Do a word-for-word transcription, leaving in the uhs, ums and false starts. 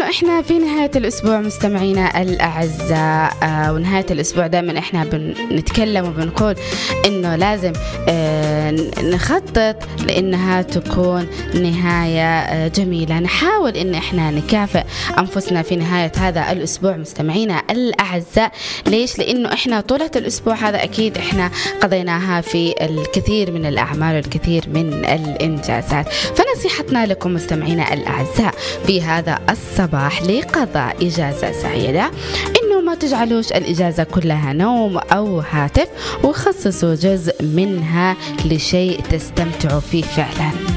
إحنا في نهاية الأسبوع مستمعينا الأعزاء، آه ونهاية الأسبوع دائما إحنا بنتكلم وبنقول إنه لازم آه نخطط لأنها تكون نهاية آه جميلة. نحاول إن إحنا نكافئ أنفسنا في نهاية هذا الأسبوع مستمعينا الأعزاء. ليش؟ لأنه إحنا طولة الأسبوع هذا أكيد إحنا قضيناها في الكثير من الأعمال والكثير من الإنجازات. فنصيحتنا لكم مستمعينا الأعزاء في هذا الصباح لقضاء إجازة سعيدة إنه ما تجعلوش الإجازة كلها نوم أو هاتف، وخصصوا جزء منها لشيء تستمتعوا فيه فعلا.